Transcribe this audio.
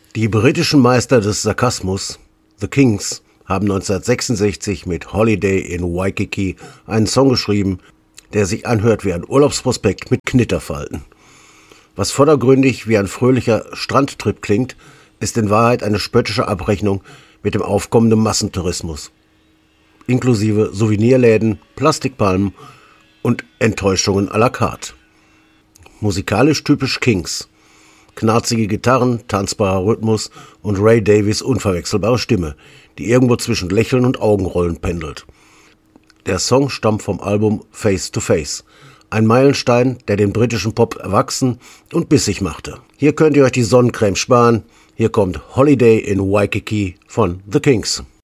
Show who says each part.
Speaker 1: Die britischen Meister des Sarkasmus, The Kinks, haben 1966 mit Holiday in Waikiki einen Song geschrieben, der sich anhört wie ein Urlaubsprospekt mit Knitterfalten. Was vordergründig wie ein fröhlicher Strandtrip klingt, ist in Wahrheit eine spöttische Abrechnung mit dem aufkommenden Massentourismus, inklusive Souvenirläden, Plastikpalmen und Enttäuschungen à la carte. Musikalisch typisch Kinks. Knarzige Gitarren, tanzbarer Rhythmus und Ray Davies unverwechselbare Stimme, die irgendwo zwischen Lächeln und Augenrollen pendelt. Der Song stammt vom Album Face to Face, ein Meilenstein, der den britischen Pop erwachsen und bissig machte. Hier könnt ihr euch die Sonnencreme sparen. Hier kommt Holiday in Waikiki von The Kinks.